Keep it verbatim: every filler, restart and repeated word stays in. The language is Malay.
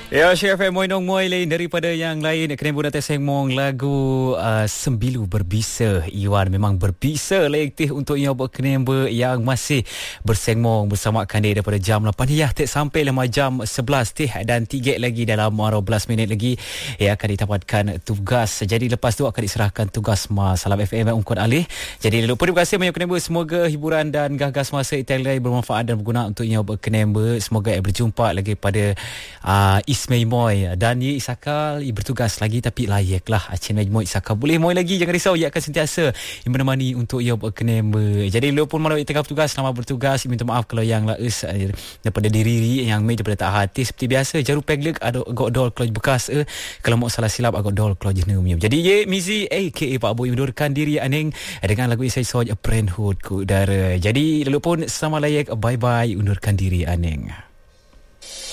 Ya, Syekh F M Moy Nong Moy lain daripada yang lain. Kena buat atas sengmong lagu uh, Sembilu Berbisa. Iwan memang berbisa lektif untuk yang berkenemba yang masih bersengmong bersama Kandil daripada jam lapan ya tak sampai lama jam sebelas tih dan tiga lagi dalam dua belas minit lagi ia akan ditempatkan tugas. Jadi lepas tu akan diserahkan tugas Mas Salam F M Ungkut Alih. Jadi lupa terima kasih banyak kenemba. Semoga hiburan dan gagas masa Italia bermanfaat dan berguna untuk yang berkenemba. Semoga ia berjumpa lagi pada uh, Ismail Moy dan Ye Isakal ia bertugas lagi tapi layaklah Acin Moy Isakal boleh Moy lagi, jangan risau, ia akan sentiasa menemani untuk ia berkenemba. Jadi lu pun malam tengah bertugas, selamat bertugas. Minta maaf kalau yang laus daripada diri yang mai daripada tak hati seperti biasa. Jaru pegleg ada agak dol kalau bekas eh. Kalau mau salah silap agak dol kalau jenis umum. Jadi Ye Mizi aka Pak Boy mendurkan diri aneng dengan lagu Isai Soj Friendhood ku udara. Jadi lu pun sama layak bye bye undurkan diri aneng.